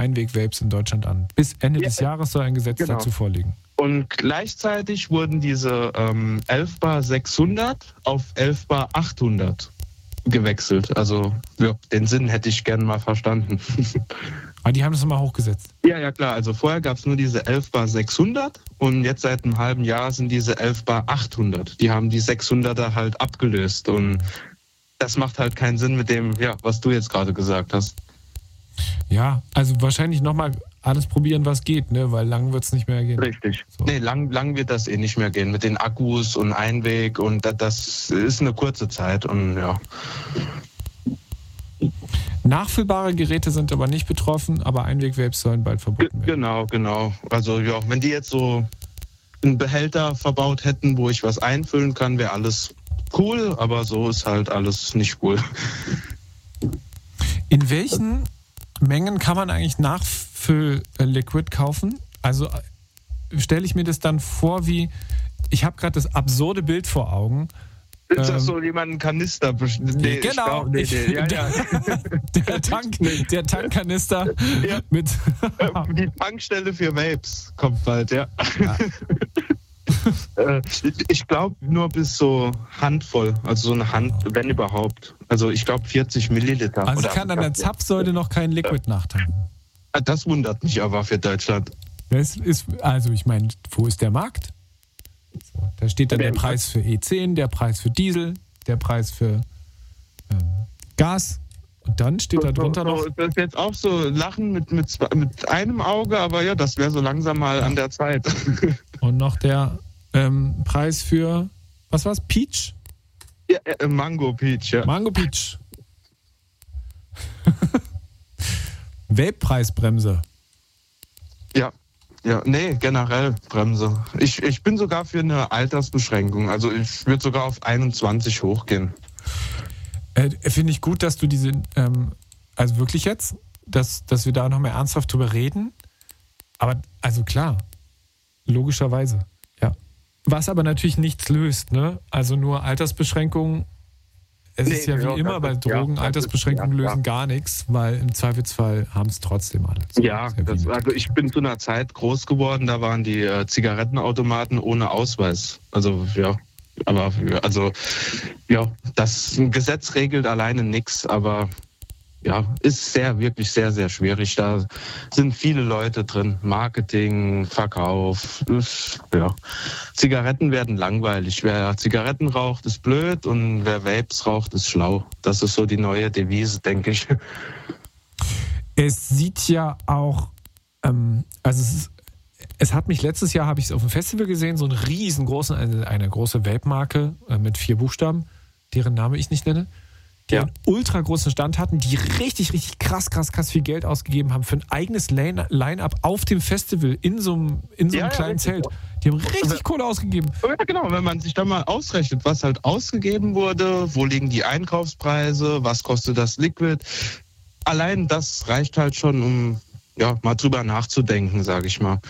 Einweg-Vapes in Deutschland an. Bis Ende des Jahres soll ein Gesetz dazu vorliegen. Und gleichzeitig wurden diese 11 Bar 600 auf 11 Bar 800 gewechselt. Also ja, den Sinn hätte ich gerne mal verstanden. Aber die haben das mal hochgesetzt. Ja, klar. Also vorher gab es nur diese 11 Bar 600 und jetzt seit einem halben Jahr sind diese 11 Bar 800. Die haben die 600er halt abgelöst und das macht halt keinen Sinn mit dem, ja, was du jetzt gerade gesagt hast. Ja, also wahrscheinlich nochmal alles probieren, was geht, ne? Weil lang wird es nicht mehr gehen. Richtig. So. Nee, lang wird das nicht mehr gehen mit den Akkus und Einweg und das ist eine kurze Zeit und ja. Nachfüllbare Geräte sind aber nicht betroffen, aber Einweg-Vapes sollen bald verboten werden. Genau. Also ja, wenn die jetzt so einen Behälter verbaut hätten, wo ich was einfüllen kann, wäre alles cool, aber so ist halt alles nicht cool. In welchen Mengen kann man eigentlich Nachfüll-Liquid kaufen? Also stelle ich mir das dann vor wie, ich habe gerade das absurde Bild vor Augen. Ist das so jemand einen Kanister? Nee, genau. Der Tankkanister mit... Die Tankstelle für Vapes kommt bald, ja. Ich glaube nur bis so Handvoll, also so eine Hand, wenn überhaupt. Also ich glaube 40 Milliliter. Also ich kann an der Zapfsäule noch kein Liquid nachtanken. Das wundert mich aber für Deutschland. Das ist, also ich meine, wo ist der Markt? So, da steht dann der Preis für E10, der Preis für Diesel, der Preis für Gas. Und dann steht da drunter noch... Das ist jetzt auch so Lachen mit einem Auge, aber ja, das wäre so langsam mal an der Zeit. Und noch der Preis für, was war's? Peach? Ja, Mango Peach, ja. Mango Peach. Vape-Preisbremse. Ja, nee, generell Bremse. Ich bin sogar für eine Altersbeschränkung. Also ich würde sogar auf 21 hochgehen. Finde ich gut, dass du diese, also wirklich jetzt, dass wir da noch mehr ernsthaft drüber reden. Aber, also klar, logischerweise, ja. Was aber natürlich nichts löst, ne? Also nur Altersbeschränkungen. Es ist ja wie immer bei Drogen, Altersbeschränkungen lösen gar nichts, weil im Zweifelsfall haben es trotzdem alle. Ja, also ich bin zu einer Zeit groß geworden, da waren die Zigarettenautomaten ohne Ausweis. Also ja, aber also ja, das Gesetz regelt alleine nichts, aber ja, ist wirklich sehr, sehr schwierig. Da sind viele Leute drin. Marketing, Verkauf. Ja. Zigaretten werden langweilig. Wer Zigaretten raucht, ist blöd und wer Vapes raucht, ist schlau. Das ist so die neue Devise, denke ich. Es sieht ja auch, also es hat mich letztes Jahr, habe ich es auf dem Festival gesehen, so einen riesengroßen, eine große Vape-Marke mit 4 Buchstaben, deren Name ich nicht nenne, die einen ultra großen Stand hatten, die richtig, richtig krass viel Geld ausgegeben haben für ein eigenes Line-Up auf dem Festival in so einem kleinen Zelt. Die haben richtig Kohle ausgegeben. Ja, genau. Wenn man sich da mal ausrechnet, was halt ausgegeben wurde, wo liegen die Einkaufspreise, was kostet das Liquid, allein das reicht halt schon, um mal drüber nachzudenken, sage ich mal.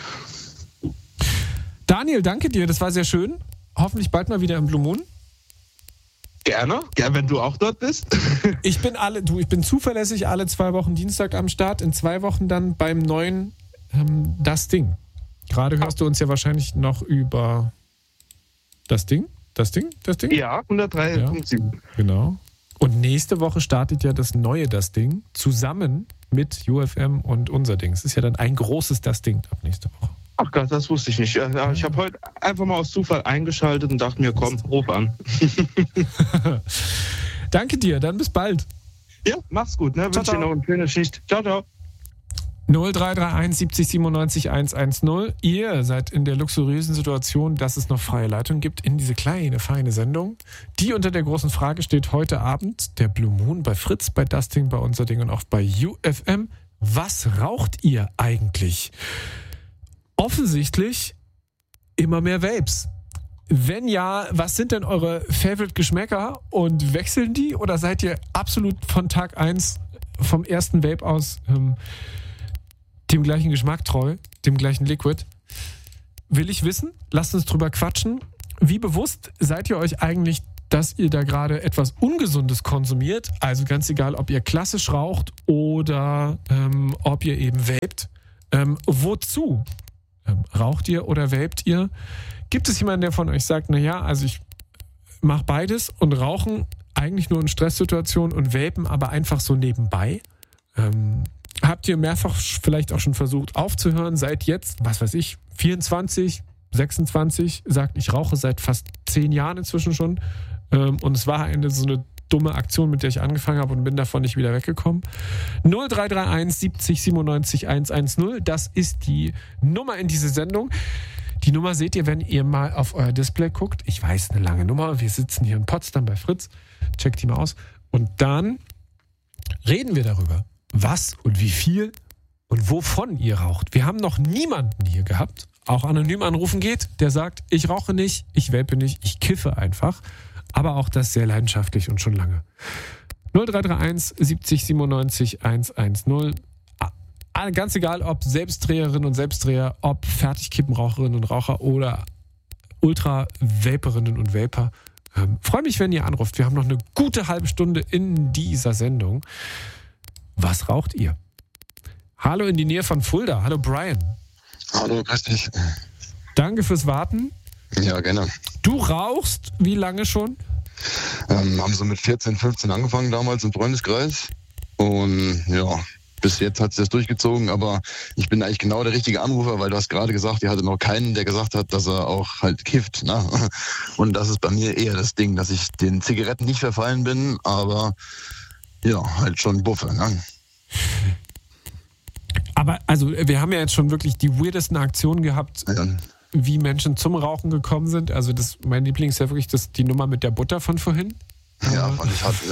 Daniel, danke dir. Das war sehr schön. Hoffentlich bald mal wieder im Blue Moon. Gerne, wenn du auch dort bist. Ich bin zuverlässig alle 2 Wochen Dienstag am Start, in 2 Wochen dann beim neuen Das Ding. Gerade hörst du uns ja wahrscheinlich noch über Das Ding? Ja, 103.7. Ja, genau. Und nächste Woche startet ja das neue Das Ding zusammen mit UFM und unser Ding. Es ist ja dann ein großes Das Ding ab nächste Woche. Ach Gott, das wusste ich nicht. Ja, ich habe heute einfach mal aus Zufall eingeschaltet und dachte mir, komm, ruf an. Danke dir, dann bis bald. Ja, mach's gut, ne? Wünsche dir noch eine schöne Schicht. Ciao, ciao. 0331 70 97 110. Ihr seid in der luxuriösen Situation, dass es noch freie Leitung gibt in diese kleine, feine Sendung, die unter der großen Frage steht heute Abend, der Blue Moon bei Fritz, bei Das Ding, bei unser Ding und auch bei UFM. Was raucht ihr eigentlich? Offensichtlich immer mehr Vapes. Wenn ja, was sind denn eure Favorite-Geschmäcker und wechseln die oder seid ihr absolut von Tag 1 vom ersten Vape aus dem gleichen Geschmack treu, dem gleichen Liquid? Will ich wissen? Lasst uns drüber quatschen. Wie bewusst seid ihr euch eigentlich dass ihr da gerade etwas Ungesundes konsumiert. Also ganz egal, ob ihr klassisch raucht oder ob ihr eben vapet. Wozu? Raucht ihr oder vapet ihr? Gibt es jemanden, der von euch sagt, naja, also ich mache beides und rauchen eigentlich nur in Stresssituationen und vapen aber einfach so nebenbei? Habt ihr mehrfach vielleicht auch schon versucht aufzuhören? Seid jetzt, was weiß ich, 24, 26, sagt, ich rauche seit fast 10 Jahren inzwischen schon. Und es war so eine dumme Aktion, mit der ich angefangen habe und bin davon nicht wieder weggekommen. 0331 70 97 110, das ist die Nummer in diese Sendung. Die Nummer seht ihr, wenn ihr mal auf euer Display guckt. Ich weiß, eine lange Nummer. Wir sitzen hier in Potsdam bei Fritz. Checkt die mal aus. Und dann reden wir darüber, was und wie viel und wovon ihr raucht. Wir haben noch niemanden hier gehabt, auch anonym anrufen geht, der sagt, ich rauche nicht, ich vape nicht, ich kiffe einfach. Aber auch das sehr leidenschaftlich und schon lange. 0331 70 97 110. Ganz egal, ob Selbstdreherinnen und Selbstdreher, ob Fertigkippenraucherinnen und Raucher oder Ultra-Vaperinnen und Vaper. Freue mich, wenn ihr anruft. Wir haben noch eine gute halbe Stunde in dieser Sendung. Was raucht ihr? Hallo in die Nähe von Fulda. Hallo Brian. Hallo, grüß dich. Danke fürs Warten. Ja, gerne. Du rauchst wie lange schon? Haben so mit 14, 15 angefangen damals im Freundeskreis. Und ja, bis jetzt hat es das durchgezogen. Aber ich bin eigentlich genau der richtige Anrufer, weil du hast gerade gesagt, ihr hattet noch keinen, der gesagt hat, dass er auch halt kifft. Ne? Und das ist bei mir eher das Ding, dass ich den Zigaretten nicht verfallen bin, aber ja, halt schon buffe. Ne? Aber also wir haben ja jetzt schon wirklich die weirdesten Aktionen gehabt. Ja. Wie Menschen zum Rauchen gekommen sind. Also mein Liebling ist ja wirklich die Nummer mit der Butter von vorhin. Ja, fand ich hart.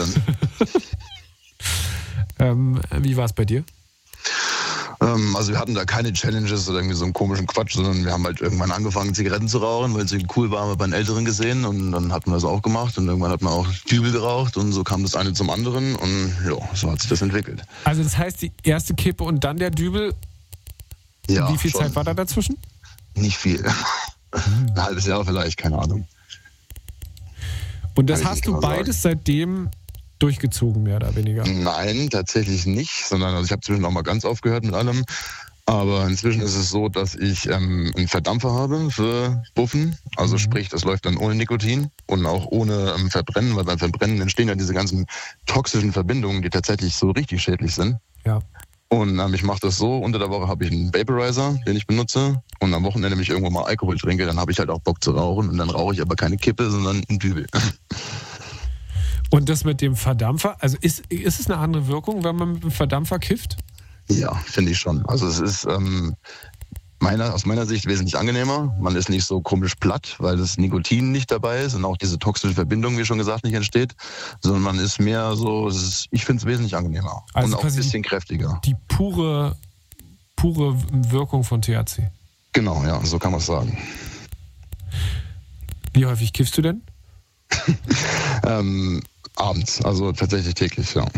Wie war es bei dir? Also wir hatten da keine Challenges oder irgendwie so einen komischen Quatsch, sondern wir haben halt irgendwann angefangen, Zigaretten zu rauchen, weil es irgendwie cool war, haben wir bei den Älteren gesehen und dann hatten wir das auch gemacht und irgendwann hat man auch Dübel geraucht und so kam das eine zum anderen und ja, so hat sich das entwickelt. Also das heißt, die erste Kippe und dann der Dübel, ja, wie viel schon. Zeit war da dazwischen? Nicht viel. Ein halbes Jahr vielleicht, keine Ahnung. Und das hast du beides seitdem durchgezogen, mehr oder weniger? Nein, tatsächlich nicht, sondern also ich habe zwischendurch auch mal ganz aufgehört mit allem. Aber inzwischen ist es so, dass ich einen Verdampfer habe für Buffen. Also sprich, das läuft dann ohne Nikotin und auch ohne Verbrennen, weil beim Verbrennen entstehen ja diese ganzen toxischen Verbindungen, die tatsächlich so richtig schädlich sind. Ja. Und ich mache das so, unter der Woche habe ich einen Vaporizer, den ich benutze. Und am Wochenende, wenn ich irgendwo mal Alkohol trinke, dann habe ich halt auch Bock zu rauchen. Und dann rauche ich aber keine Kippe, sondern einen Dübel. Und das mit dem Verdampfer, also ist es eine andere Wirkung, wenn man mit dem Verdampfer kifft? Ja, finde ich schon. Also es ist aus meiner Sicht wesentlich angenehmer. Man ist nicht so komisch platt, weil das Nikotin nicht dabei ist und auch diese toxische Verbindung, wie schon gesagt, nicht entsteht, sondern man ist mehr so, ich finde es wesentlich angenehmer also und auch ein bisschen kräftiger. Die pure Wirkung von THC. Genau, ja, so kann man es sagen. Wie häufig kiffst du denn? Abends, also tatsächlich täglich, ja.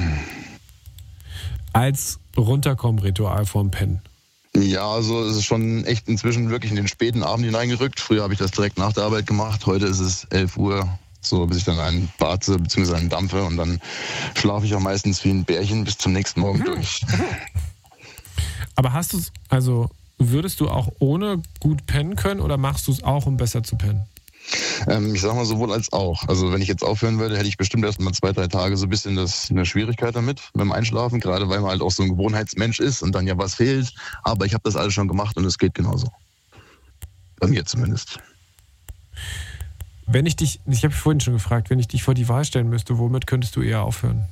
Als Runterkommen-Ritual vorm Pennen? Ja, also es ist schon echt inzwischen wirklich in den späten Abend hineingerückt. Früher habe ich das direkt nach der Arbeit gemacht. Heute ist es 11 Uhr, so bis ich dann einen barze bzw. einen dampfe und dann schlafe ich auch meistens wie ein Bärchen bis zum nächsten Morgen durch. Aber würdest du auch ohne gut pennen können oder machst du es auch, um besser zu pennen? Ich sag mal sowohl als auch. Also wenn ich jetzt aufhören würde, hätte ich bestimmt erst mal 2, 3 Tage so ein bisschen eine Schwierigkeit damit, beim Einschlafen, gerade weil man halt auch so ein Gewohnheitsmensch ist und dann ja was fehlt. Aber ich habe das alles schon gemacht und es geht genauso. Bei mir zumindest. Ich habe vorhin schon gefragt, wenn ich dich vor die Wahl stellen müsste, womit könntest du eher aufhören?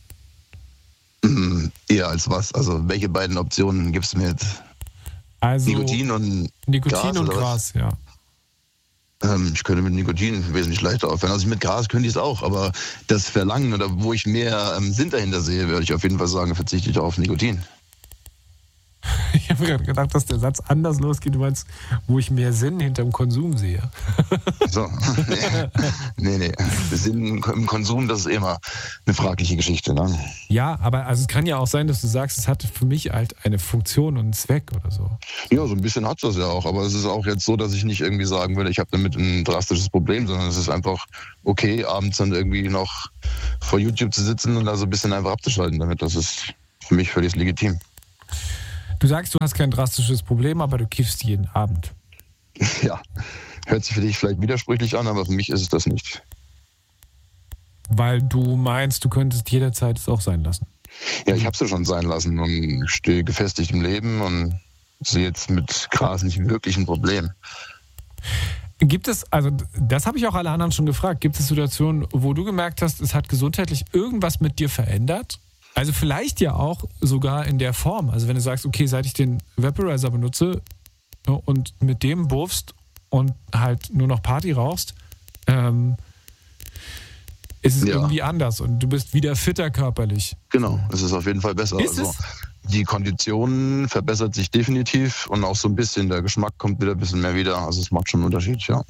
Eher als was? Also welche beiden Optionen gibst du mir jetzt? Also Nikotin und Gras, ja. Ich könnte mit Nikotin wesentlich leichter aufhören. Also mit Gras könnte ich es auch, aber das Verlangen oder wo ich mehr Sinn dahinter sehe, würde ich auf jeden Fall sagen, verzichte ich auf Nikotin. habe gerade gedacht, dass der Satz anders losgeht. Du meinst, wo ich mehr Sinn hinterm Konsum sehe. So, nee. Sinn im Konsum, das ist immer eine fragliche Geschichte. Ne? Ja, aber also es kann ja auch sein, dass du sagst, es hat für mich halt eine Funktion und einen Zweck oder so. Ja, so ein bisschen hat das ja auch. Aber es ist auch jetzt so, dass ich nicht irgendwie sagen würde, ich habe damit ein drastisches Problem, sondern es ist einfach okay, abends dann irgendwie noch vor YouTube zu sitzen und da so ein bisschen einfach abzuschalten damit. Das ist für mich völlig legitim. Du sagst, du hast kein drastisches Problem, aber du kiffst jeden Abend. Ja, hört sich für dich vielleicht widersprüchlich an, aber für mich ist es das nicht. Weil du meinst, du könntest jederzeit es auch sein lassen. Ja, ich habe es ja schon sein lassen und stehe gefestigt im Leben und sehe jetzt mit Gras nicht wirklich ein Problem. Gibt es, also das habe ich auch alle anderen schon gefragt, gibt es Situationen, wo du gemerkt hast, es hat gesundheitlich irgendwas mit dir verändert? Also vielleicht ja auch sogar in der Form. Also wenn du sagst, okay, seit ich den Vaporizer benutze und mit dem buffst und halt nur noch Party rauchst, ist es irgendwie anders und du bist wieder fitter körperlich. Genau, es ist auf jeden Fall besser. Ist also es? Die Kondition verbessert sich definitiv und auch so ein bisschen, der Geschmack kommt wieder ein bisschen mehr wieder. Also es macht schon einen Unterschied, ja.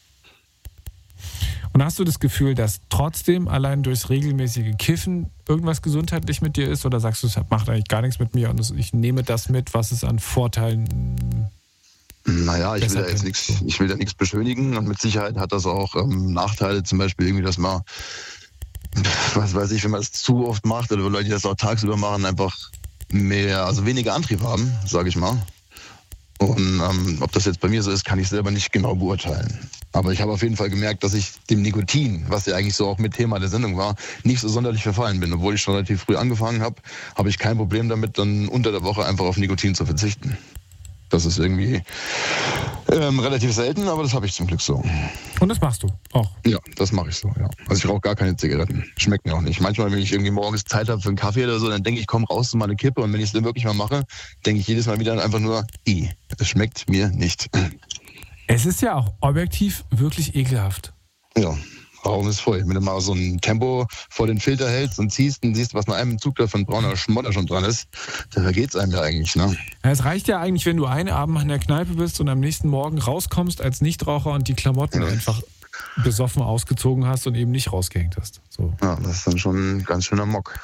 Und hast du das Gefühl, dass trotzdem allein durchs regelmäßige Kiffen irgendwas gesundheitlich mit dir ist? Oder sagst du, es macht eigentlich gar nichts mit mir und ich nehme das mit, was es an Vorteilen... Naja, ich will da nichts beschönigen und mit Sicherheit hat das auch Nachteile, zum Beispiel irgendwie, dass man, was weiß ich, wenn man es zu oft macht oder Leute, die das auch tagsüber machen, einfach weniger Antrieb haben, sage ich mal. Und ob das jetzt bei mir so ist, kann ich selber nicht genau beurteilen. Aber ich habe auf jeden Fall gemerkt, dass ich dem Nikotin, was ja eigentlich so auch mit Thema der Sendung war, nicht so sonderlich verfallen bin. Obwohl ich schon relativ früh angefangen habe, habe ich kein Problem damit, dann unter der Woche einfach auf Nikotin zu verzichten. Das ist irgendwie relativ selten, aber das habe ich zum Glück so. Und das machst du auch? Ja, das mache ich so, ja. Also ich rauche gar keine Zigaretten. Schmeckt mir auch nicht. Manchmal, wenn ich irgendwie morgens Zeit habe für einen Kaffee oder so, dann denke ich, komm raus zu meine Kippe. Und wenn ich es dann wirklich mal mache, denke ich jedes Mal wieder einfach nur, es schmeckt mir nicht. Es ist ja auch objektiv wirklich ekelhaft. Ja. Raum ist voll. Wenn du mal so ein Tempo vor den Filter hältst und ziehst und siehst, was nach einem Zug da von brauner Schmotter schon dran ist, dann vergeht's einem ja eigentlich, ne? Ja, es reicht ja eigentlich, wenn du einen Abend in der Kneipe bist und am nächsten Morgen rauskommst als Nichtraucher und die Klamotten einfach besoffen ausgezogen hast und eben nicht rausgehängt hast. So. Ja, das ist dann schon ein ganz schöner Mock.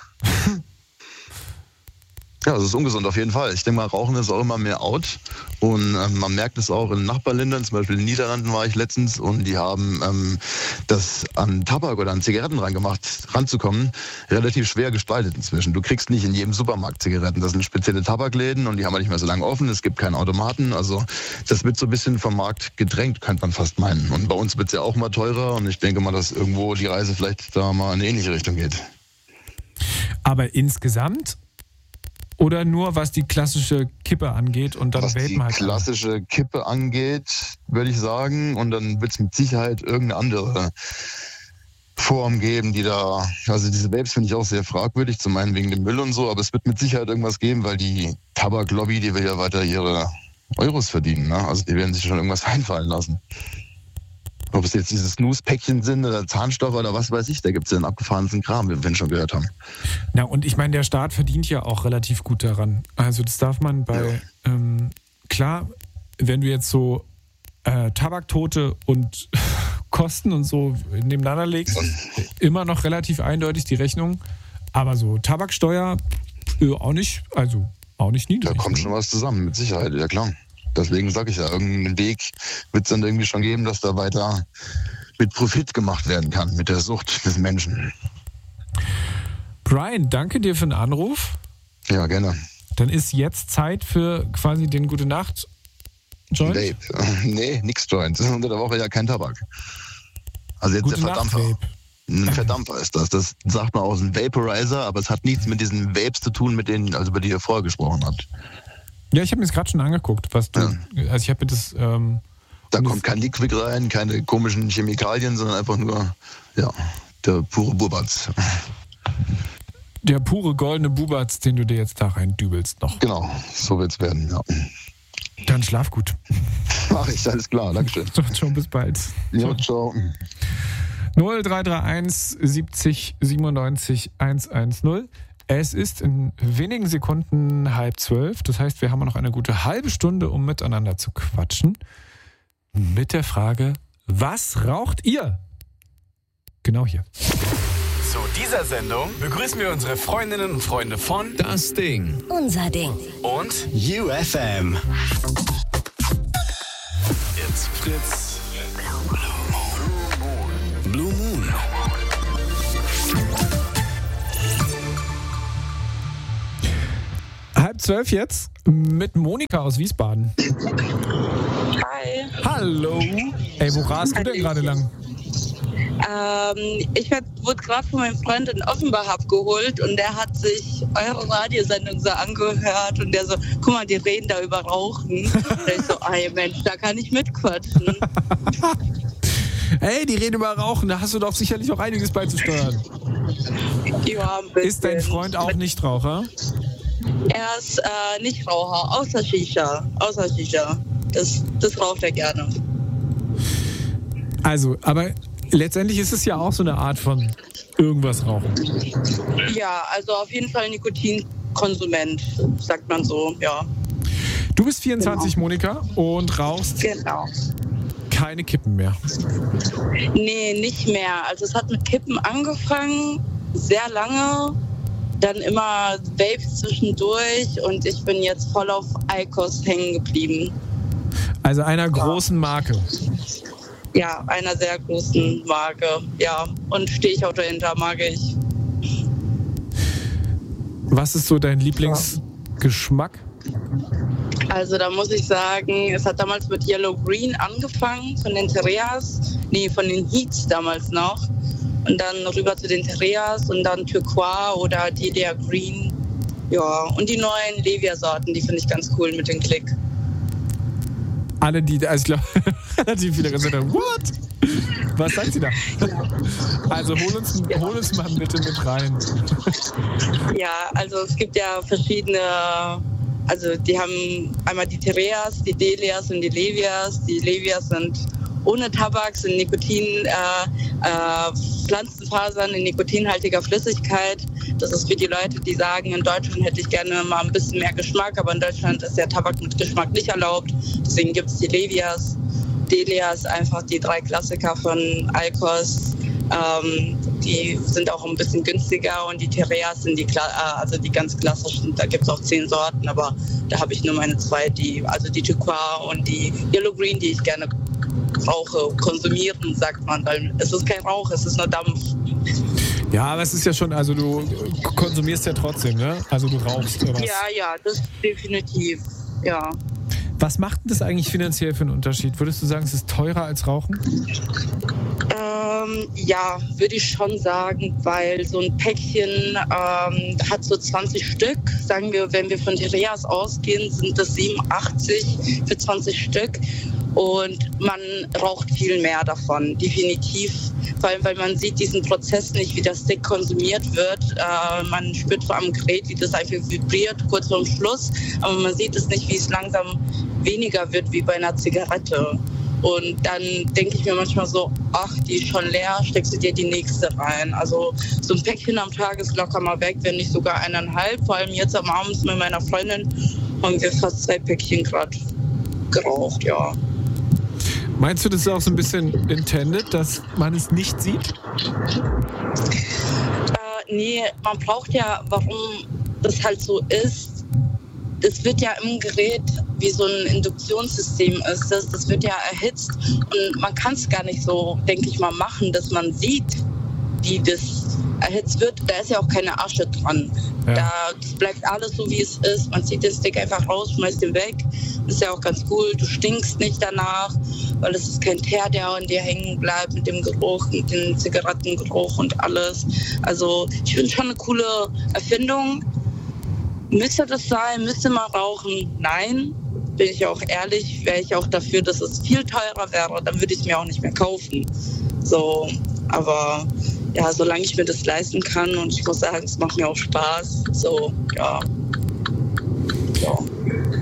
Ja, das ist ungesund auf jeden Fall. Ich denke mal, Rauchen ist auch immer mehr out und man merkt es auch in Nachbarländern, zum Beispiel in den Niederlanden war ich letztens und die haben das an Tabak oder an Zigaretten ranzukommen, relativ schwer gestaltet inzwischen. Du kriegst nicht in jedem Supermarkt Zigaretten, das sind spezielle Tabakläden und die haben ja nicht mehr so lange offen, es gibt keinen Automaten, also das wird so ein bisschen vom Markt gedrängt, könnte man fast meinen. Und bei uns wird es ja auch mal teurer und ich denke mal, dass irgendwo die Reise vielleicht da mal in eine ähnliche Richtung geht. Aber insgesamt? Oder nur, was die klassische Kippe angeht und dann Vapen halt. Was die klassische Kippe angeht, würde ich sagen. Und dann wird es mit Sicherheit irgendeine andere Form geben, die da... Also diese Vapes finde ich auch sehr fragwürdig, zum einen wegen dem Müll und so. Aber es wird mit Sicherheit irgendwas geben, weil die Tabaklobby, die will ja weiter ihre Euros verdienen. Ne? Also die werden sich schon irgendwas einfallen lassen. Ob es jetzt diese Snooze-Päckchen sind oder Zahnstocher oder was weiß ich, da gibt es ja einen abgefahrensten Kram, wie wir schon gehört haben. Na, und ich meine, der Staat verdient ja auch relativ gut daran. Also das darf man bei, klar, wenn du jetzt so Tabaktote und Kosten und so nebeneinander legst, immer noch relativ eindeutig die Rechnung. Aber so Tabaksteuer auch nicht niedrig. Da kommt schon was zusammen, mit Sicherheit, ja klar. Deswegen sage ich ja, irgendeinen Weg wird es dann irgendwie schon geben, dass da weiter mit Profit gemacht werden kann, mit der Sucht des Menschen. Brian, danke dir für den Anruf. Ja, gerne. Dann ist jetzt Zeit für quasi den Gute-Nacht-Joint? Vape. Nee, nix Joint. Das ist unter der Woche ja kein Tabak. Also jetzt Gute der Verdampfer. Nacht-Vape. Ein Verdampfer ist das. Das sagt man aus einem Vaporizer, aber es hat nichts mit diesen Vapes zu tun, mit denen, also über die ihr vorher gesprochen habt. Ja, ich habe mir das gerade schon angeguckt, was du. Ja. Also ich habe mir das. Da kommt kein Liquid rein, keine komischen Chemikalien, sondern einfach nur der pure Bubatz. Der pure goldene Bubatz, den du dir jetzt da reindübelst noch. Genau, so wird's werden, ja. Dann schlaf gut. Mach ich, alles klar, dankeschön. So, ciao, bis bald. Ja, ciao. 0331 70 97 110. Es ist in wenigen Sekunden 11:30. Das heißt, wir haben noch eine gute halbe Stunde, um miteinander zu quatschen. Mit der Frage, was raucht ihr? Genau hier. Zu dieser Sendung begrüßen wir unsere Freundinnen und Freunde von Das Ding, Unser Ding und UFM. It's Fritz. Blue Moon. Halb 12 jetzt mit Monika aus Wiesbaden. Hi. Hallo. Ey, wo rast du denn gerade lang? Ich wurde gerade von meinem Freund in Offenbach abgeholt und der hat sich eure Radiosendung so angehört und der so, guck mal, die reden da über Rauchen. Und ich so, ey Mensch, da kann ich mitquatschen. Hey, die reden über Rauchen, da hast du doch sicherlich auch einiges beizusteuern. Ja, ein bisschen. Ist dein Freund auch Nichtraucher? Er ist Nichtraucher, außer Shisha. Das raucht er gerne. Also, aber letztendlich ist es ja auch so eine Art von irgendwas rauchen. Ja, also auf jeden Fall Nikotinkonsument, sagt man so, ja. Du bist 24, genau. Monika, und rauchst genau. Keine Kippen mehr. Nee, nicht mehr. Also es hat mit Kippen angefangen, sehr lange, dann immer Vapes zwischendurch und ich bin jetzt voll auf IQOS hängen geblieben. Also einer großen Marke. Ja, einer sehr großen Marke, ja. Und stehe ich auch dahinter, mag ich. Was ist so dein Lieblingsgeschmack? Also da muss ich sagen, es hat damals mit Yellow Green angefangen, von den von den Heats damals noch. Und dann rüber zu den Tereas und dann Turquoise oder Delia Green. Ja, und die neuen Levia-Sorten, die finde ich ganz cool mit dem Klick. Alle, also ich glaube, relativ viele gesagt haben, what? Was sagt sie da? Also hol uns mal bitte mit rein. Ja, also es gibt ja verschiedene, also die haben einmal die Tereas, die Delias und die Levias. Die Levias sind ohne Tabak, sind Pflanzenfasern in nikotinhaltiger Flüssigkeit. Das ist für die Leute, die sagen, in Deutschland hätte ich gerne mal ein bisschen mehr Geschmack, aber in Deutschland ist der Tabak mit Geschmack nicht erlaubt. Deswegen gibt es die Levias. Delias, einfach die 3 Klassiker von IQOS. Die sind auch ein bisschen günstiger und die Tereas sind die ganz klassischen. Da gibt es auch 10 Sorten, aber da habe ich nur meine 2, die Turquoise und die Yellow Green, die ich gerne rauche, konsumieren, sagt man, weil es ist kein Rauch, es ist nur Dampf. Ja, aber es ist ja schon, also du konsumierst ja trotzdem, ne? Also du rauchst oder was? Ja, das definitiv, ja. Was macht denn das eigentlich finanziell für einen Unterschied? Würdest du sagen, es ist teurer als Rauchen? Ja, würde ich schon sagen, weil so ein Päckchen hat so 20 Stück. Sagen wir, wenn wir von Tereas ausgehen, sind das 87 für 20 Stück. Und man raucht viel mehr davon, definitiv. Vor allem, weil man sieht diesen Prozess nicht, wie das Stick konsumiert wird. Man spürt vor am Gerät, wie das einfach vibriert, kurz vorm Schluss. Aber man sieht es nicht, wie es langsam weniger wird, wie bei einer Zigarette. Und dann denke ich mir manchmal so, ach, die ist schon leer, steckst du dir die nächste rein. Also so ein Päckchen am Tag ist locker mal weg, wenn nicht sogar 1,5. Vor allem jetzt am Abend mit meiner Freundin haben wir fast 2 Päckchen gerade geraucht, ja. Meinst du, das ist auch so ein bisschen intended, dass man es nicht sieht? Nee, man braucht ja, warum das halt so ist, es wird ja im Gerät wie so ein Induktionssystem ist. Das wird ja erhitzt und man kann es gar nicht so, denke ich mal, machen, dass man sieht, wie das erhitzt wird. Da ist ja auch keine Asche dran. Ja. Da bleibt alles so, wie es ist. Man zieht den Stick einfach raus, schmeißt den weg. Das ist ja auch ganz cool. Du stinkst nicht danach, weil es ist kein Teer, der an dir hängen bleibt mit dem Geruch, mit dem Zigarettengeruch und alles. Also ich finde schon eine coole Erfindung. Müsste das sein? Müsste man rauchen? Nein. Bin ich auch ehrlich, wäre ich auch dafür, dass es viel teurer wäre, dann würde ich es mir auch nicht mehr kaufen. So, aber ja, solange ich mir das leisten kann und ich muss sagen, es macht mir auch Spaß. So, ja.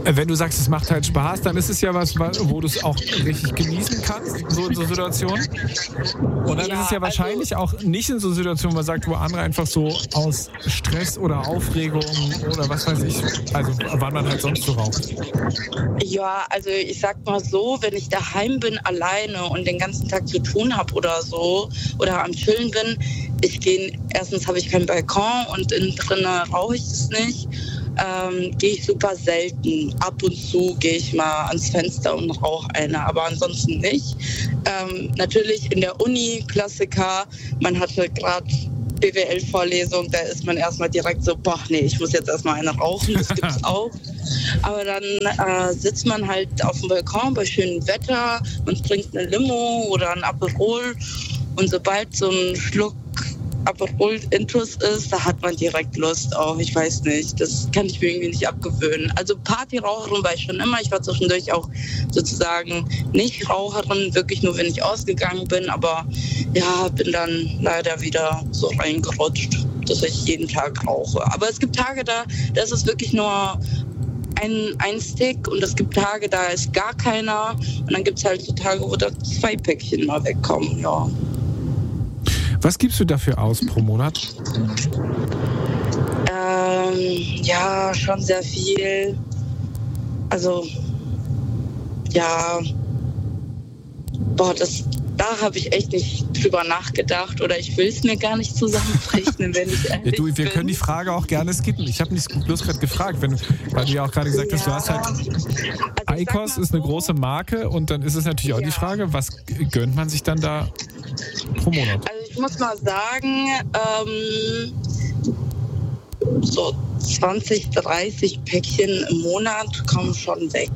Wenn du sagst, es macht halt Spaß, dann ist es ja was, wo du es auch richtig genießen kannst, so in so Situationen. Und dann ist es ja wahrscheinlich auch nicht in so Situationen, wo man sagt, wo andere einfach so aus Stress oder Aufregung oder was weiß ich, also wann man halt sonst so raucht. Ja, also ich sag mal so, wenn ich daheim bin alleine und den ganzen Tag zu tun habe oder so oder am Chillen bin, erstens habe ich keinen Balkon und innen drin rauche ich es nicht. Gehe ich super selten. Ab und zu gehe ich mal ans Fenster und rauche eine, aber ansonsten nicht. Natürlich in der Uni, Klassiker, man hatte gerade BWL-Vorlesung, da ist man erstmal direkt so, boah, nee, ich muss jetzt erstmal eine rauchen, das gibt's auch. Aber dann sitzt man halt auf dem Balkon bei schönem Wetter und trinkt eine Limo oder ein Aperol und sobald so ein Schluck Aperol intus ist, da hat man direkt Lust auf, ich weiß nicht, das kann ich mir irgendwie nicht abgewöhnen. Also Partyraucherin war ich schon immer, ich war zwischendurch auch sozusagen nicht Raucherin, wirklich nur, wenn ich ausgegangen bin, aber ja, bin dann leider wieder so reingerutscht, dass ich jeden Tag rauche. Aber es gibt Tage, da ist es wirklich nur ein Stick und es gibt Tage, da ist gar keiner und dann gibt es halt so Tage, wo da 2 Päckchen mal wegkommen, ja. Was gibst du dafür aus pro Monat? Ja, schon sehr viel. Also, ja, da habe ich echt nicht drüber nachgedacht oder ich will es mir gar nicht zusammenrechnen, wenn ich ehrlich bin. Wir können die Frage auch gerne skippen. Ich habe nicht bloß gerade gefragt, weil du ja auch gerade gesagt hast, du hast halt... IQOS ist eine große Marke und dann ist es natürlich auch die Frage, was gönnt man sich dann da pro Monat? Also ich muss mal sagen, so 20, 30 Päckchen im Monat kommen schon weg.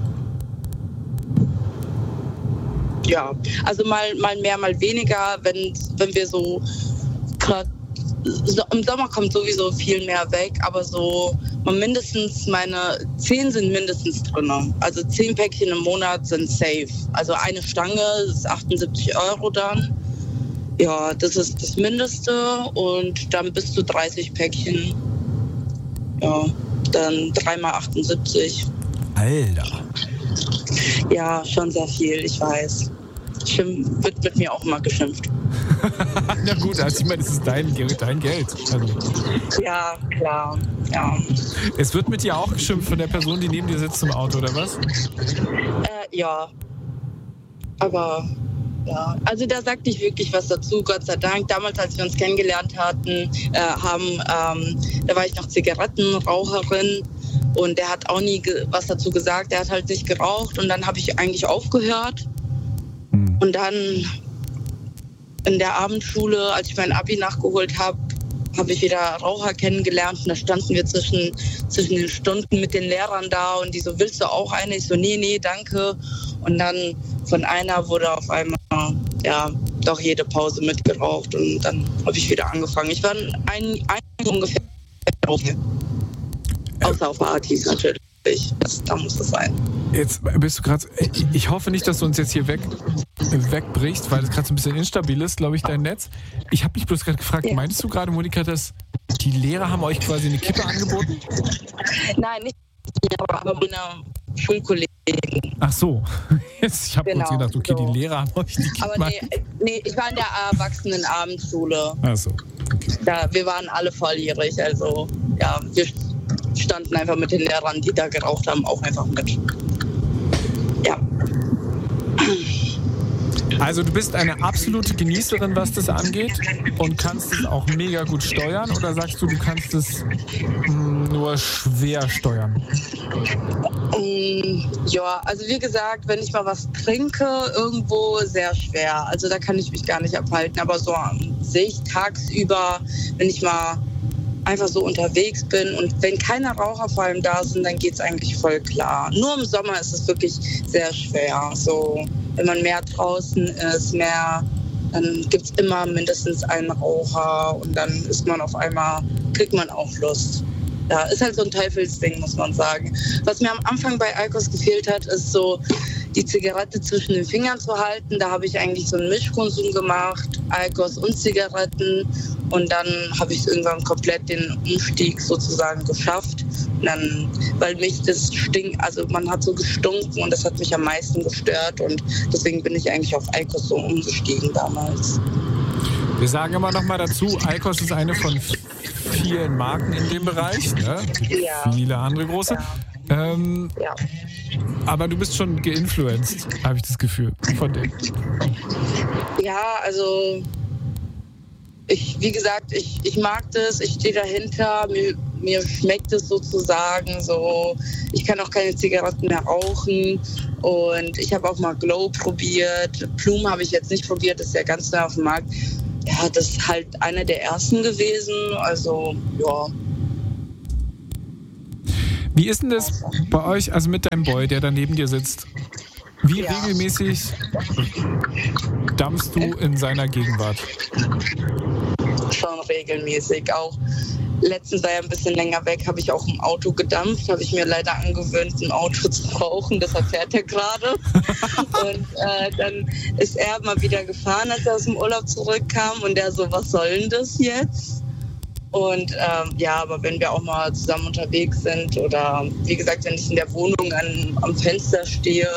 Ja, also mal mehr, mal weniger, wenn wir so gerade im Sommer kommt sowieso viel mehr weg, aber so meine 10 sind mindestens drin. Also 10 Päckchen im Monat sind safe. Also eine Stange ist 78 € dann. Ja, das ist das Mindeste und dann bis zu 30 Päckchen. Ja, dann 3 mal 78. Alter. Ja, schon sehr viel, ich weiß. Wird mit mir auch immer geschimpft. Na gut, also ich meine, das ist dein Geld. Also. Ja, klar. Ja. Es wird mit dir auch geschimpft von der Person, die neben dir sitzt im Auto, oder was? Ja. Aber ja, also da sagte ich wirklich was dazu, Gott sei Dank. Damals, als wir uns kennengelernt haben, da war ich noch Zigarettenraucherin und der hat auch nie was dazu gesagt. Der hat halt nicht geraucht und dann habe ich eigentlich aufgehört. Und dann in der Abendschule, als ich mein Abi nachgeholt habe, habe ich wieder Raucher kennengelernt und da standen wir zwischen den Stunden mit den Lehrern da und die so, willst du auch eine? Ich so, nee, danke. Und dann von einer wurde auf einmal, ja, doch jede Pause mitgeraucht und dann habe ich wieder angefangen. Ich war ungefähr rauchen. Außer auf Partys natürlich. Da muss es sein. Jetzt bist du gerade, ich hoffe nicht, dass du uns jetzt hier wegbrichst, weil es gerade so ein bisschen instabil ist, glaube ich, dein Netz. Ich habe mich bloß gerade gefragt, Meintest du gerade, Monika, dass die Lehrer haben euch quasi eine Kippe angeboten? Nein, nicht die Lehrer, aber meine Schulkollegen. Ach so, ich habe kurz gedacht, okay, so. Die Lehrer haben euch die Kippe Aber nee, ich war in der Erwachsenenabendschule. Ach so. Okay. Wir waren alle volljährig, also ja, wir standen einfach mit den Lehrern, die da geraucht haben, auch einfach mit. Ja. Also du bist eine absolute Genießerin, was das angeht und kannst es auch mega gut steuern oder sagst du kannst es nur schwer steuern? Ja, also wie gesagt, wenn ich mal was trinke, irgendwo sehr schwer. Also da kann ich mich gar nicht abhalten, aber so an sich tagsüber, wenn ich mal einfach so unterwegs bin und wenn keine Raucher vor allem da sind, dann geht es eigentlich voll klar. Nur im Sommer ist es wirklich sehr schwer. So, wenn man mehr draußen ist, dann gibt es immer mindestens einen Raucher und dann ist man auf einmal, kriegt man auch Lust. Ja, ist halt so ein Teufelsding, muss man sagen. Was mir am Anfang bei IQOS gefehlt hat, ist so die Zigarette zwischen den Fingern zu halten. Da habe ich eigentlich so einen Mischkonsum gemacht, IQOS und Zigaretten. Und dann habe ich irgendwann komplett den Umstieg sozusagen geschafft. Weil mich das stinkt, also man hat so gestunken und das hat mich am meisten gestört und deswegen bin ich eigentlich auf IQOS so umgestiegen damals. Wir sagen immer noch mal dazu, IQOS ist eine von vielen Marken in dem Bereich, ne? Ja. Viele andere große. Ja. Aber du bist schon geinfluenced, habe ich das Gefühl, von dem. Ja, also wie gesagt, ich mag das, ich stehe dahinter, mir schmeckt es sozusagen so. Ich kann auch keine Zigaretten mehr rauchen und ich habe auch mal Glow probiert. Plume habe ich jetzt nicht probiert, das ist ja ganz neu auf dem Markt. Ja, das ist halt einer der ersten gewesen, also ja. Wie ist denn das bei euch, also mit deinem Boy, der da neben dir sitzt? Wie regelmäßig dampfst du in seiner Gegenwart? Schon regelmäßig. Auch letztens war er ein bisschen länger weg, habe ich auch im Auto gedampft. Habe ich mir leider angewöhnt, im Auto zu rauchen. Deshalb fährt er gerade. Und dann ist er mal wieder gefahren, als er aus dem Urlaub zurückkam. Und er so, was soll denn das jetzt? Und aber wenn wir auch mal zusammen unterwegs sind oder wie gesagt, wenn ich in der Wohnung am Fenster stehe,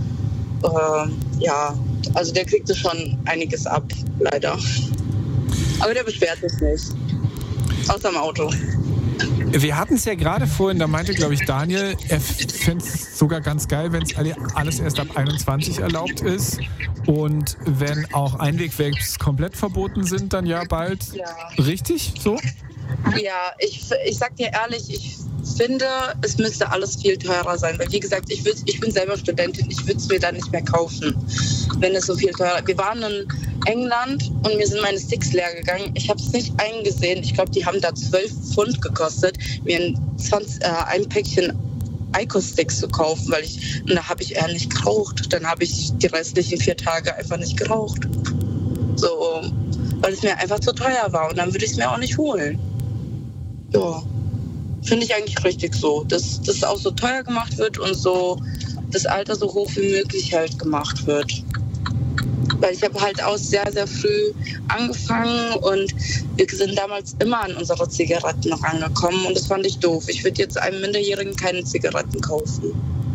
also der kriegt schon einiges ab, leider. Aber der beschwert sich nicht. Außer im Auto. Wir hatten es ja gerade vorhin, da meinte, glaube ich, Daniel, er fände es sogar ganz geil, wenn es alles erst ab 21 erlaubt ist. Und wenn auch Einweg-Vapes komplett verboten sind, dann ja bald. Ja. Richtig? So? Ja, ich sag dir ehrlich, ich finde, es müsste alles viel teurer sein. Weil, wie gesagt, ich bin selber Studentin, ich würde es mir dann nicht mehr kaufen, wenn es so viel teurer ist. Wir waren in England und mir sind meine Sticks leer gegangen. Ich habe es nicht eingesehen. Ich glaube, die haben da 12 Pfund gekostet, mir ein Päckchen IQOS-Sticks zu kaufen, und da habe ich eher nicht geraucht. Dann habe ich die restlichen 4 Tage einfach nicht geraucht. So, weil es mir einfach zu teuer war und dann würde ich es mir auch nicht holen. Ja, finde ich eigentlich richtig so, dass das auch so teuer gemacht wird und so das Alter so hoch wie möglich halt gemacht wird. Weil ich habe halt auch sehr, sehr früh angefangen und wir sind damals immer an unsere Zigaretten rangekommen und das fand ich doof. Ich würde jetzt einem Minderjährigen keine Zigaretten kaufen.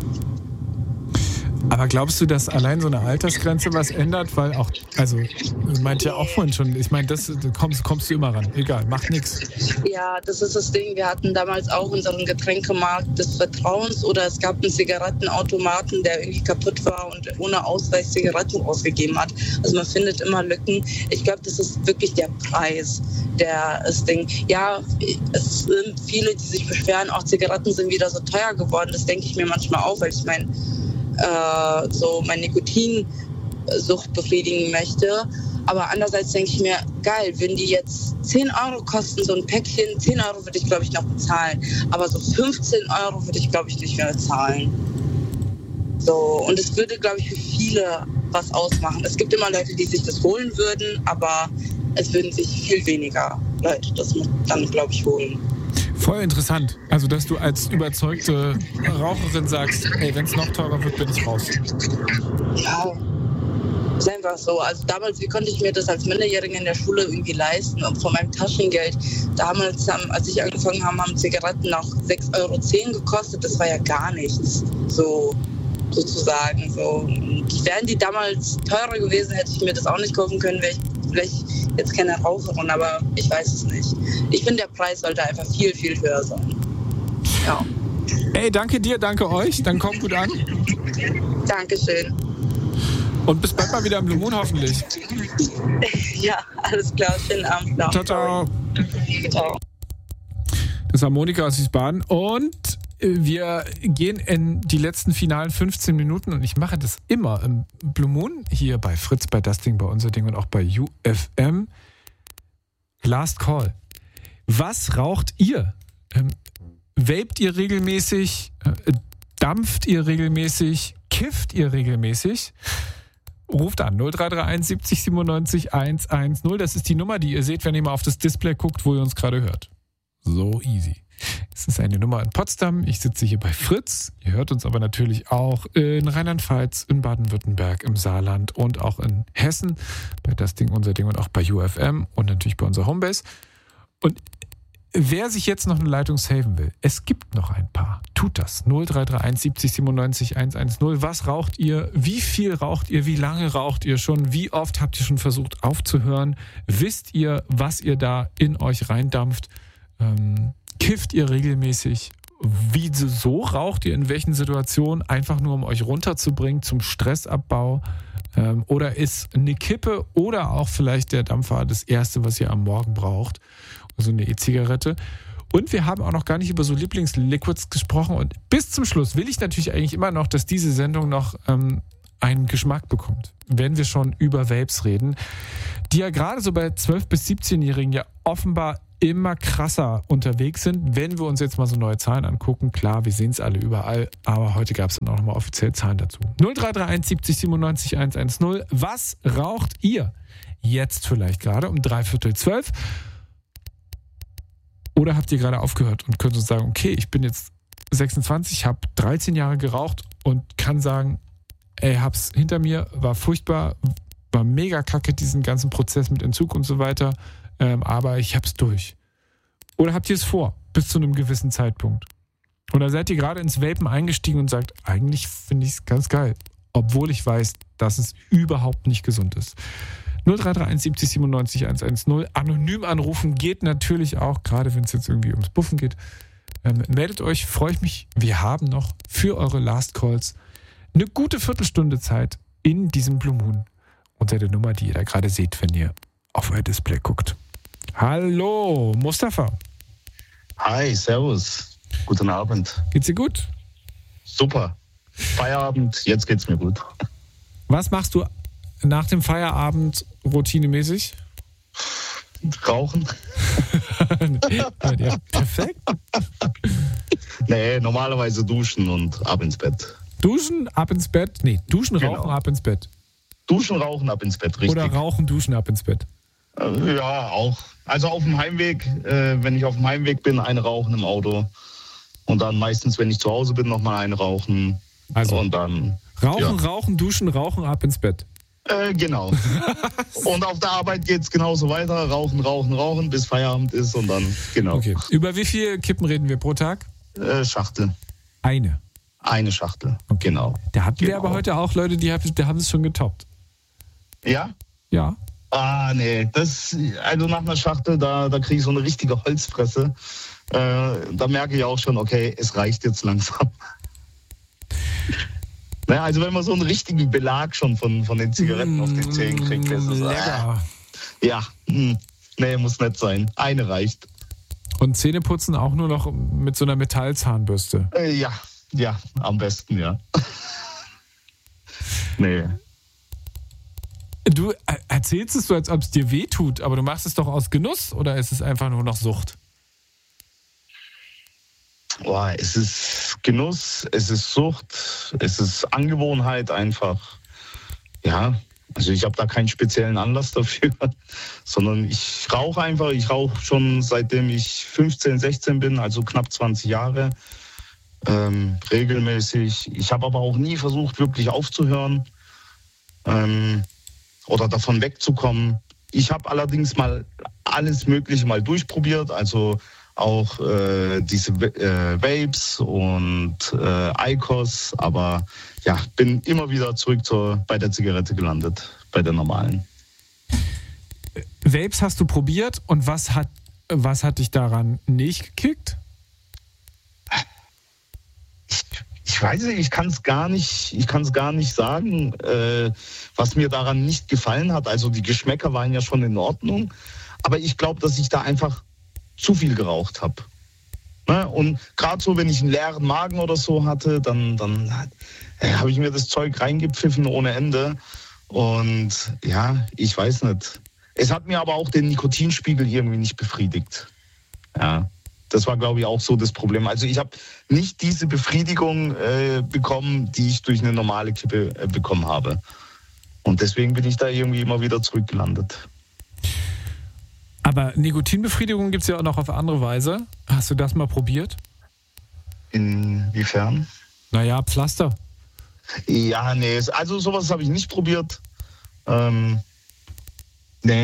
Aber glaubst du, dass allein so eine Altersgrenze was ändert? Weil auch, also, du meint ja auch vorhin schon, ich meine, das kommst du immer ran. Egal, macht nichts. Ja, das ist das Ding. Wir hatten damals auch unseren Getränkemarkt des Vertrauens oder es gab einen Zigarettenautomaten, der irgendwie kaputt war und ohne Ausweis Zigaretten ausgegeben hat. Also man findet immer Lücken. Ich glaube, das ist wirklich der Preis, das Ding. Ja, es sind viele, die sich beschweren, auch Zigaretten sind wieder so teuer geworden. Das denke ich mir manchmal auch, weil ich meine, so meine Nikotinsucht befriedigen möchte. Aber andererseits denke ich mir, geil, wenn die jetzt 10 Euro kosten, so ein Päckchen, 10 Euro würde ich, glaube ich, noch bezahlen. Aber so 15 Euro würde ich, glaube ich, nicht mehr bezahlen. So, und es würde, glaube ich, für viele was ausmachen. Es gibt immer Leute, die sich das holen würden, aber es würden sich viel weniger Leute das dann, glaube ich, holen. Voll interessant. Also, dass du als überzeugte Raucherin sagst, ey, wenn es noch teurer wird, bin ich raus. Ja, ist einfach so. Also damals, wie konnte ich mir das als Minderjährige in der Schule irgendwie leisten? Und von meinem Taschengeld, damals, als ich angefangen habe, haben Zigaretten noch 6,10 Euro gekostet. Das war ja gar nichts, so sozusagen. So. Und wären die damals teurer gewesen, hätte ich mir das auch nicht kaufen können, wäre ich vielleicht jetzt keine Raucherin, aber ich weiß es nicht. Ich finde, der Preis sollte einfach viel, viel höher sein. Ja. Ey, danke dir, danke euch. Dann kommt gut an. Dankeschön. Und bis bald mal wieder im Blue Moon hoffentlich. Ja, alles klar. Schönen Abend noch. Ciao, ciao. Ciao. Das war Monika aus Wiesbaden und wir gehen in die letzten finalen 15 Minuten und ich mache das immer im Blue Moon, hier bei Fritz, bei Das Ding, bei Unser Ding und auch bei UFM. Last Call. Was raucht ihr? Vapet ihr regelmäßig? Dampft ihr regelmäßig? Kifft ihr regelmäßig? Ruft an 0331 70 97 110. Das ist die Nummer, die ihr seht, wenn ihr mal auf das Display guckt, wo ihr uns gerade hört. So easy. Es ist eine Nummer in Potsdam. Ich sitze hier bei Fritz. Ihr hört uns aber natürlich auch in Rheinland-Pfalz, in Baden-Württemberg, im Saarland und auch in Hessen. Bei Das Ding, Unser Ding und auch bei UFM und natürlich bei unserer Homebase. Und wer sich jetzt noch eine Leitung saven will, es gibt noch ein paar. Tut das. 0331 70 97 110. Was raucht ihr? Wie viel raucht ihr? Wie lange raucht ihr schon? Wie oft habt ihr schon versucht aufzuhören? Wisst ihr, was ihr da in euch reindampft? Kifft ihr regelmäßig? Wieso raucht ihr in welchen Situationen? Einfach nur, um euch runterzubringen zum Stressabbau? Oder ist eine Kippe oder auch vielleicht der Dampfer das Erste, was ihr am Morgen braucht? Also eine E-Zigarette. Und wir haben auch noch gar nicht über so Lieblingsliquids gesprochen. Und bis zum Schluss will ich natürlich eigentlich immer noch, dass diese Sendung noch einen Geschmack bekommt, wenn wir schon über Vapes reden, die ja gerade so bei 12- bis 17-Jährigen ja offenbar immer krasser unterwegs sind, wenn wir uns jetzt mal so neue Zahlen angucken. Klar, wir sehen es alle überall, aber heute gab es dann auch nochmal offiziell Zahlen dazu. 0331 70 97 110. Was raucht ihr jetzt vielleicht gerade um 11:45? Oder habt ihr gerade aufgehört und könnt uns sagen, okay, ich bin jetzt 26, habe 13 Jahre geraucht und kann sagen, ey, hab's hinter mir, war furchtbar, war mega kacke, diesen ganzen Prozess mit Entzug und so weiter, aber ich hab's durch. Oder habt ihr es vor, bis zu einem gewissen Zeitpunkt? Oder seid ihr gerade ins Vapen eingestiegen und sagt, eigentlich finde ich es ganz geil, obwohl ich weiß, dass es überhaupt nicht gesund ist. 0331 70 97 110. Anonym anrufen geht natürlich auch, gerade wenn es jetzt irgendwie ums Buffen geht. Meldet euch, freue ich mich. Wir haben noch für eure Last Calls eine gute Viertelstunde Zeit in diesem Blue Moon unter der Nummer, die ihr da gerade seht, wenn ihr auf euer Display guckt. Hallo, Mustafa. Hi, servus. Guten Abend. Geht's dir gut? Super. Feierabend, jetzt geht's mir gut. Was machst du nach dem Feierabend routinemäßig? Rauchen. Ja, perfekt. Nee, normalerweise duschen und ab ins Bett. Duschen, ab ins Bett? Nee, duschen, Genau. rauchen, ab ins Bett. Duschen, rauchen, ab ins Bett, richtig. Oder rauchen, duschen, ab ins Bett. Ja, auch. Also auf dem Heimweg, wenn ich auf dem Heimweg bin, eine rauchen im Auto. Und dann meistens, wenn ich zu Hause bin, nochmal eine rauchen. Also und dann rauchen, ja. rauchen, duschen, rauchen, ab ins Bett. Genau. Und auf der Arbeit geht's genauso weiter. Rauchen, rauchen, rauchen, bis Feierabend ist und dann, genau. Okay. Über wie viele Kippen reden wir pro Tag? Schachtel. Eine. Eine Schachtel, Okay. genau. Da hatten wir Genau. aber heute auch Leute, die haben es schon getoppt. Ja? Ja. Ah, nee, also nach einer Schachtel, da kriege ich so eine richtige Holzfresse. Da merke ich auch schon, okay, es reicht jetzt langsam. Naja, also wenn man so einen richtigen Belag schon von den Zigaretten auf den Zähnen kriegt, ist es lecker. ja, nee, muss nicht sein. Eine reicht. Und Zähneputzen auch nur noch mit so einer Metallzahnbürste. Ja, am besten, ja. Nee. Du erzählst es so, als ob es dir weh tut, aber du machst es doch aus Genuss oder ist es einfach nur noch Sucht? Boah, es ist Genuss, es ist Sucht, es ist Angewohnheit einfach. Ja, also ich habe da keinen speziellen Anlass dafür, sondern ich rauche einfach. Ich rauche schon seitdem ich 15, 16 bin, also knapp 20 Jahre, regelmäßig. Ich habe aber auch nie versucht, wirklich aufzuhören oder davon wegzukommen. Ich habe allerdings mal alles Mögliche mal durchprobiert, also auch diese Vapes und IQOS, aber ja, bin immer wieder zurück bei der Zigarette gelandet, bei der normalen. Vapes hast du probiert und was hat dich daran nicht gekickt? Ich weiß nicht, ich kann es gar nicht sagen, was mir daran nicht gefallen hat. Also die Geschmäcker waren ja schon in Ordnung, aber ich glaube, dass ich da einfach zu viel geraucht habe. Ne? Und gerade so, wenn ich einen leeren Magen oder so hatte, dann habe ich mir das Zeug reingepfiffen ohne Ende. Und ja, ich weiß nicht. Es hat mir aber auch den Nikotinspiegel irgendwie nicht befriedigt. Ja, das war, glaube ich, auch so das Problem. Also ich habe nicht diese Befriedigung bekommen, die ich durch eine normale Kippe bekommen habe. Und deswegen bin ich da irgendwie immer wieder zurückgelandet. Aber Nikotinbefriedigung gibt es ja auch noch auf andere Weise. Hast du das mal probiert? Inwiefern? Naja, Pflaster. Ja, nee, also sowas habe ich nicht probiert. Nee,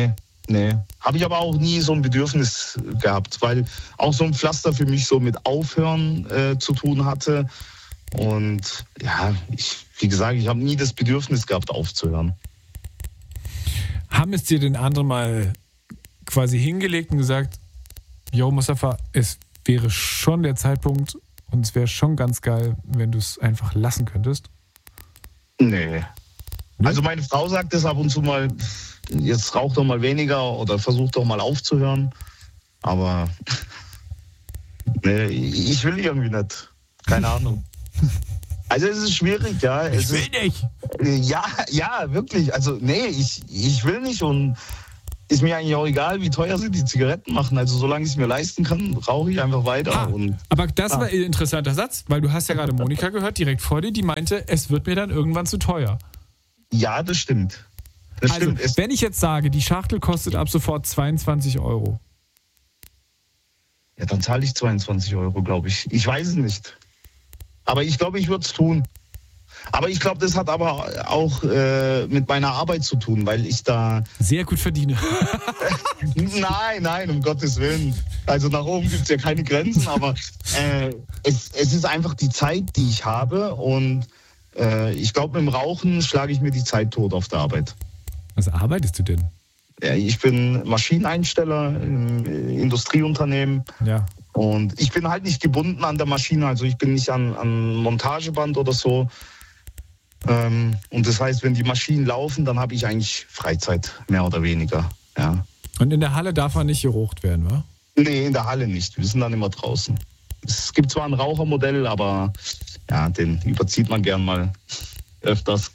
Nee. Habe ich aber auch nie so ein Bedürfnis gehabt, weil auch so ein Pflaster für mich so mit Aufhören zu tun hatte. Und ja, wie gesagt, ich habe nie das Bedürfnis gehabt, aufzuhören. Haben es dir den anderen mal quasi hingelegt und gesagt, yo Mustafa, es wäre schon der Zeitpunkt und es wäre schon ganz geil, wenn du es einfach lassen könntest? Nee. Also meine Frau sagt es ab und zu mal, jetzt rauch doch mal weniger oder versuch doch mal aufzuhören. Aber nee, ich will irgendwie nicht. Keine Ahnung. Also es ist schwierig, ja. Ich will nicht. Ja, wirklich. Also nee, ich will nicht und ist mir eigentlich auch egal, wie teuer sie die Zigaretten machen. Also solange ich es mir leisten kann, rauche ich einfach weiter. Aber das war ein interessanter Satz, weil du hast ja gerade Monika gehört, direkt vor dir, die meinte, es wird mir dann irgendwann zu teuer. Ja, das stimmt. Wenn ich jetzt sage, die Schachtel kostet ab sofort 22 €. Ja, dann zahle ich 22 €, glaube ich. Ich weiß es nicht. Aber ich glaube, ich würde es tun. Aber ich glaube, das hat aber auch mit meiner Arbeit zu tun, weil ich da... Sehr gut verdiene. Nein, um Gottes Willen. Also nach oben gibt es ja keine Grenzen, aber es ist einfach die Zeit, die ich habe und ich glaube, mit dem Rauchen schlage ich mir die Zeit tot auf der Arbeit. Was arbeitest du denn? Ja, ich bin Maschineneinsteller im Industrieunternehmen. Ja. Und ich bin halt nicht gebunden an der Maschine, also ich bin nicht an Montageband oder so. Und das heißt, wenn die Maschinen laufen, dann habe ich eigentlich Freizeit, mehr oder weniger. Ja. Und in der Halle darf man nicht geraucht werden, wa? Nee, in der Halle nicht. Wir sind dann immer draußen. Es gibt zwar ein Rauchermodell, aber ja, den überzieht man gern mal öfters.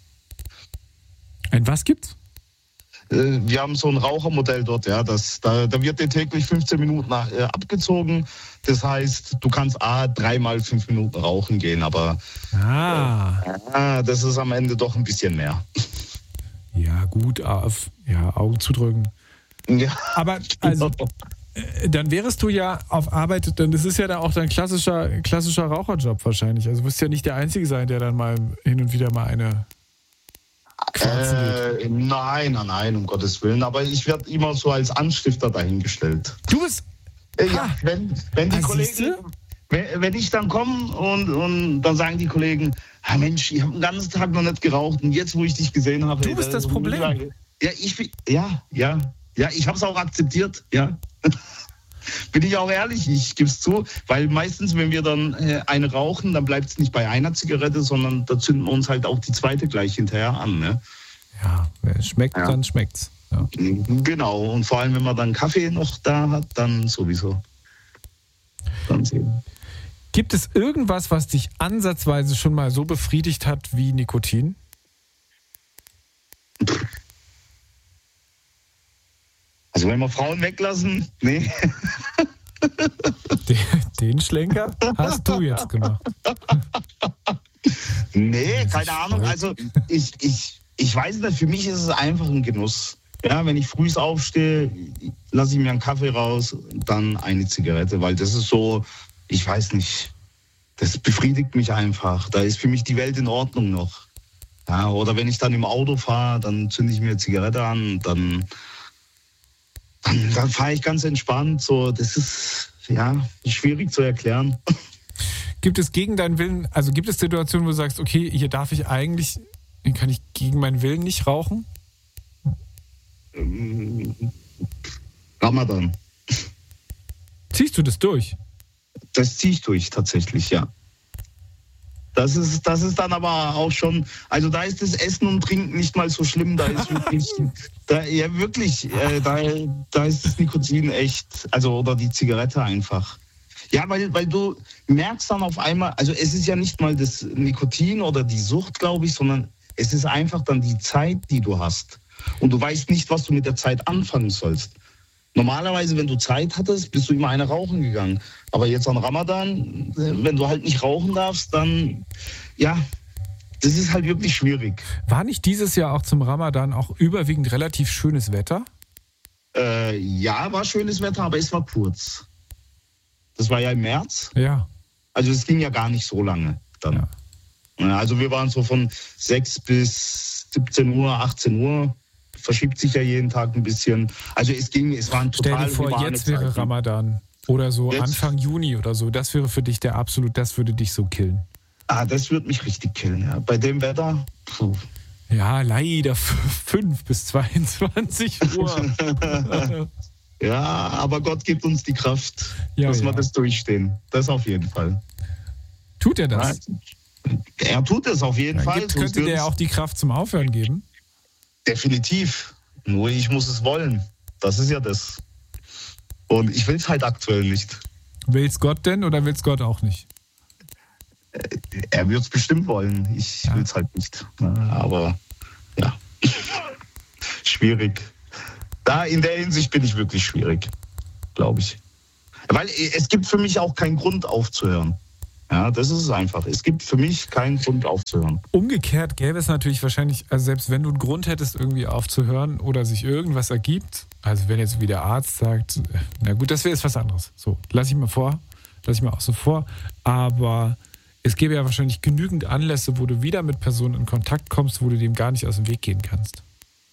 Ein was gibt's? Wir haben so ein Rauchermodell dort, ja. Da wird dir täglich 15 Minuten abgezogen. Das heißt, du kannst 3 x 5 Minuten rauchen gehen, aber das ist am Ende doch ein bisschen mehr. Ja, gut, Augen zudrücken. Ja. Aber also, dann wärest du ja auf Arbeit, denn das ist ja dann auch dein klassischer Raucherjob wahrscheinlich. Also du wirst ja nicht der Einzige sein, der dann mal hin und wieder mal eine Nein, um Gottes Willen. Aber ich werde immer so als Anstifter dahingestellt. Du bist... Ja, wenn die Kollegen... Wenn ich dann komme und dann sagen die Kollegen, Mensch, ich habe den ganzen Tag noch nicht geraucht und jetzt, wo ich dich gesehen habe... Du bist das Problem. Ja, ich habe es auch akzeptiert, ja. Bin ich auch ehrlich, ich gebe es zu, weil meistens, wenn wir dann eine rauchen, dann bleibt es nicht bei einer Zigarette, sondern da zünden wir uns halt auch die zweite gleich hinterher an. Ne? Ja, wenn es schmeckt, dann schmeckt's. Ja. Genau, und vor allem, wenn man dann Kaffee noch da hat, dann sowieso. Dann sehen. Gibt es irgendwas, was dich ansatzweise schon mal so befriedigt hat wie Nikotin? Also wenn wir Frauen weglassen, nee. Den Schlenker hast du jetzt gemacht. Nee, keine Ahnung. Also ich weiß nicht, für mich ist es einfach ein Genuss. Ja, wenn ich früh aufstehe, lasse ich mir einen Kaffee raus, dann eine Zigarette, weil das ist so, ich weiß nicht, das befriedigt mich einfach. Da ist für mich die Welt in Ordnung noch. Ja, oder wenn ich dann im Auto fahre, dann zünde ich mir eine Zigarette an und dann fahre ich ganz entspannt. So, das ist schwierig zu erklären. Gibt es gegen deinen Willen, also gibt es Situationen, wo du sagst, okay, hier kann ich gegen meinen Willen nicht rauchen? Ramadan. Ziehst du das durch? Das ziehe ich durch, tatsächlich, ja. Das ist dann aber auch schon, also da ist das Essen und Trinken nicht mal so schlimm, da ist wirklich, da ist das Nikotin echt, also oder die Zigarette einfach. Ja, weil du merkst dann auf einmal, also es ist ja nicht mal das Nikotin oder die Sucht, glaube ich, sondern es ist einfach dann die Zeit, die du hast. Und du weißt nicht, was du mit der Zeit anfangen sollst. Normalerweise, wenn du Zeit hattest, bist du immer eine rauchen gegangen. Aber jetzt an Ramadan, wenn du halt nicht rauchen darfst, dann, ja, das ist halt wirklich schwierig. War nicht dieses Jahr auch zum Ramadan auch überwiegend relativ schönes Wetter? Ja, war schönes Wetter, aber es war kurz. Das war ja im März. Ja. Also es ging ja gar nicht so lange dann. Ja. Also wir waren so von 6 bis 17 Uhr, 18 Uhr, verschiebt sich ja jeden Tag ein bisschen. Also es waren total... Stell dir vor, humane jetzt wäre Zeiten. Ramadan oder so Jetzt? Anfang Juni oder so. Das wäre für dich das würde dich so killen. Das würde mich richtig killen, ja. Bei dem Wetter, puh. Ja, leider 5 bis 22 Uhr. Ja, aber Gott gibt uns die Kraft, dass wir das durchstehen. Das auf jeden Fall. Tut er das? Er tut es auf jeden Fall. Könnte der ja auch die Kraft zum Aufhören geben? Definitiv. Nur ich muss es wollen. Das ist ja das. Und ich will es halt aktuell nicht. Will's Gott denn oder will's Gott auch nicht? Er wird es bestimmt wollen. Ich will es halt nicht. Aber ja, schwierig. Da in der Hinsicht bin ich wirklich schwierig, glaube ich. Weil es gibt für mich auch keinen Grund aufzuhören. Ja, das ist es einfach. Es gibt für mich keinen Grund aufzuhören. Umgekehrt gäbe es natürlich wahrscheinlich, also selbst wenn du einen Grund hättest, irgendwie aufzuhören oder sich irgendwas ergibt, also wenn jetzt wie der Arzt sagt, na gut, das wäre jetzt was anderes. So, lass ich mal außen vor. Aber es gäbe ja wahrscheinlich genügend Anlässe, wo du wieder mit Personen in Kontakt kommst, wo du dem gar nicht aus dem Weg gehen kannst.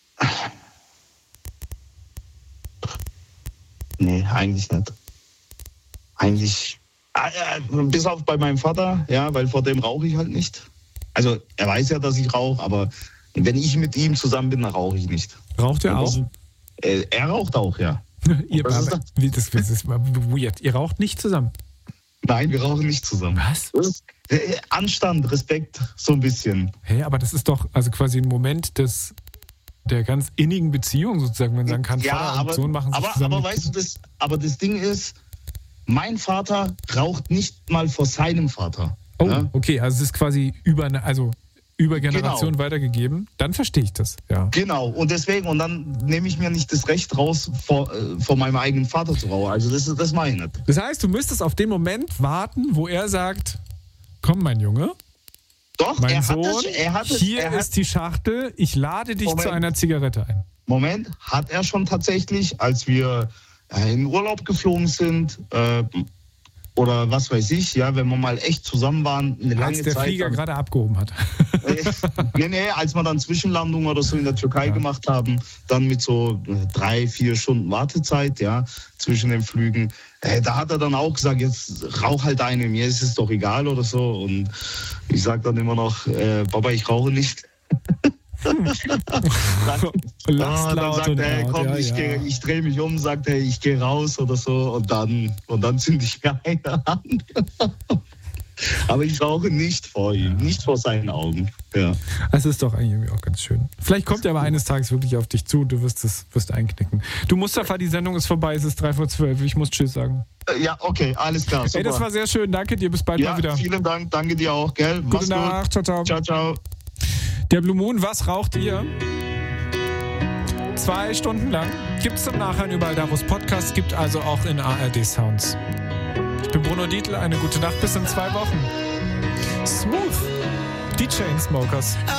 Nee, eigentlich nicht. Eigentlich, bis auf bei meinem Vater, ja, weil vor dem rauche ich halt nicht. Also er weiß ja, dass ich rauche, aber wenn ich mit ihm zusammen bin, dann rauche ich nicht. Raucht er auch? Er raucht auch, ja. Das ist mal weird. Ihr raucht nicht zusammen? Nein, wir rauchen nicht zusammen. Was? Anstand, Respekt, so ein bisschen. Hey, aber das ist doch also quasi ein Moment der ganz innigen Beziehung sozusagen, wenn man sagen kann, Vater und Sohn machen sich zusammen. Aber weißt du, das Ding ist, mein Vater raucht nicht mal vor seinem Vater. Oh, ja? Okay, also es ist quasi über Generationen weitergegeben. Dann verstehe ich das, ja. Genau, und deswegen, und dann nehme ich mir nicht das Recht raus, vor meinem eigenen Vater zu rauchen. Also das meine ich nicht. Das heißt, du müsstest auf den Moment warten, wo er sagt, komm, mein Junge, doch, mein Sohn, hier ist die Schachtel, ich lade dich zu einer Zigarette ein. Moment, hat er schon tatsächlich, als wir in Urlaub geflogen sind, oder was weiß ich, ja, wenn wir mal echt zusammen waren, eine lange Zeit. Als der Flieger gerade abgehoben hat. Nee, als wir dann Zwischenlandung oder so in der Türkei gemacht haben, dann mit so 3-4 Stunden Wartezeit, ja, zwischen den Flügen. Da hat er dann auch gesagt, jetzt rauch halt eine, mir ist es doch egal oder so. Und ich sage dann immer noch, Papa, ich rauche nicht. Dann sagt er, komm, ich drehe mich um, sagt er, ich gehe raus oder so und dann zünde ich mir eine an. Aber ich rauche nicht vor ihm, nicht vor seinen Augen. Ja. Das ist doch eigentlich irgendwie auch ganz schön. Vielleicht kommt er aber eines Tages wirklich auf dich zu und du wirst einknicken. Du, Mustafa, die Sendung ist vorbei, es ist 11:03, ich muss Tschüss sagen. Ja, okay, alles klar. Super. Hey, das war sehr schön, danke dir, bis bald mal wieder. Vielen Dank, danke dir auch, gell? Gute Nacht, ciao, ciao. Ciao, ciao. Der Blue Moon, was raucht ihr? 2 Stunden lang. Gibt's zum Nachhören überall da, wo es Podcasts gibt, also auch in ARD Sounds. Ich bin Bruno Dietl, eine gute Nacht, bis in 2 Wochen. Smooth, die Chainsmokers.